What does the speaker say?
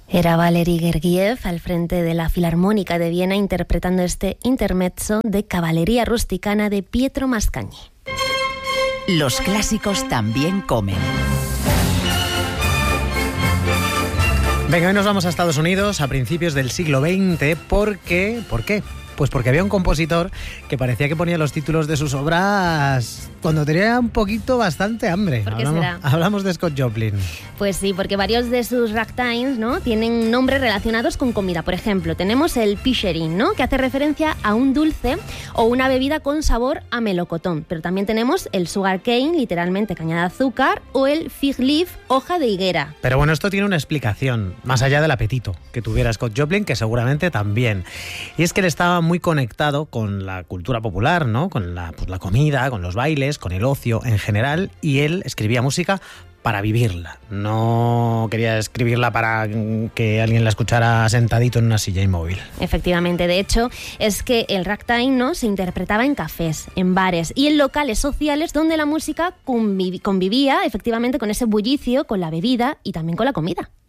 Era Valery Gergiev al frente de la Filarmónica de Viena interpretando este intermezzo de Caballería Rusticana de Pietro Mascagni. Los clásicos también comen. Venga, hoy nos vamos a Estados Unidos a principios del siglo XX. ¿Por qué? Pues porque había un compositor que parecía que ponía los títulos de sus obras cuando tenía un poquito bastante hambre. ¿Por qué será? Hablamos de Scott Joplin. Pues sí, porque varios de sus ragtimes, ¿no?, tienen nombres relacionados con comida. Por ejemplo, tenemos el pisherin, ¿no?, que hace referencia a un dulce o una bebida con sabor a melocotón. Pero también tenemos el sugar cane, literalmente caña de azúcar, o el fig leaf, hoja de higuera. Pero bueno, esto tiene una explicación, más allá del apetito que tuviera Scott Joplin, que seguramente también. Y es que él estaba muy conectado con la cultura popular, ¿no?, con la comida, con los bailes, con el ocio en general, y él escribía música para vivirla. No quería escribirla para que alguien la escuchara sentadito en una silla inmóvil. Efectivamente, de hecho, es que el ragtime, ¿no?, se interpretaba en cafés, en bares y en locales sociales donde la música convivía efectivamente con ese bullicio, con la bebida y también con la comida.